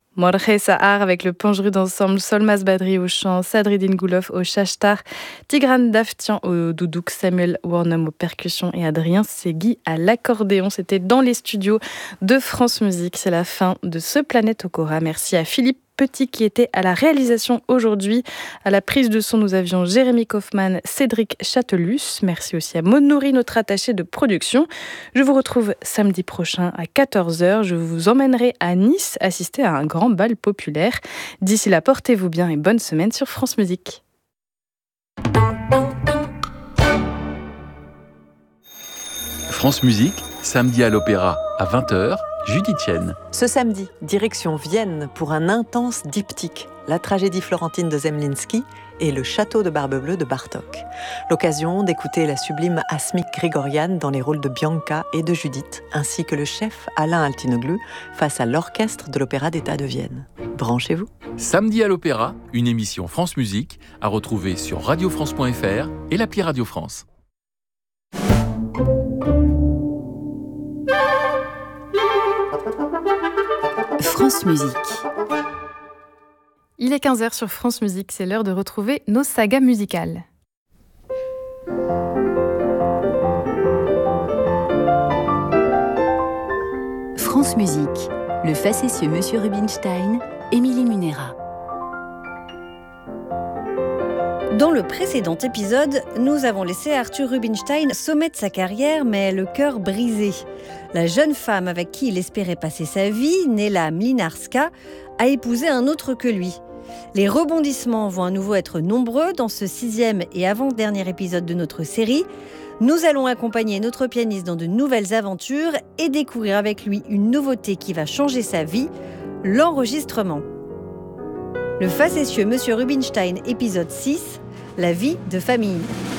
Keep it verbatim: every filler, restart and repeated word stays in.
Morje Sahar avec le Panjrud ensemble, Solmaz Badri au chant, Sadreddine Goulof au chachtar, Tigran Daftian au doudouk, Samuel Warnum aux percussions et Adrien Segui à l'accordéon. C'était dans les studios de France Musique. C'est la fin de ce Planète Okora. Merci à Philippe Petit qui était à la réalisation aujourd'hui. À la prise de son, nous avions Jérémy Kaufmann, Cédric Châtelus. Merci aussi à Maud Nourri, notre attaché de production. Je vous retrouve samedi prochain à quatorze heures. Je vous emmènerai à Nice assister à un grand bal populaire. D'ici là, portez-vous bien et bonne semaine sur France Musique. France Musique, samedi à l'Opéra à vingt heures. Judith Tienne. Ce samedi, direction Vienne pour un intense diptyque, la tragédie florentine de Zemlinsky et le château de Barbe-Bleue de Bartók. L'occasion d'écouter la sublime Asmik Grigorian dans les rôles de Bianca et de Judith, ainsi que le chef Alain Altinoglu face à l'orchestre de l'Opéra d'État de Vienne. Branchez-vous. Samedi à l'Opéra, une émission France Musique à retrouver sur radio france point f r et l'appli Radio France. France Musique. Il est quinze heures sur France Musique, c'est l'heure de retrouver nos sagas musicales. France Musique, le facétieux Monsieur Rubinstein, Émilie Munera. Dans le précédent épisode, nous avons laissé Arthur Rubinstein sommet de sa carrière, mais le cœur brisé. La jeune femme avec qui il espérait passer sa vie, Nella Mlinarska, a épousé un autre que lui. Les rebondissements vont à nouveau être nombreux dans ce sixième et avant-dernier épisode de notre série. Nous allons accompagner notre pianiste dans de nouvelles aventures et découvrir avec lui une nouveauté qui va changer sa vie, l'enregistrement. Le facétieux Monsieur Rubinstein, épisode six, la vie de famille.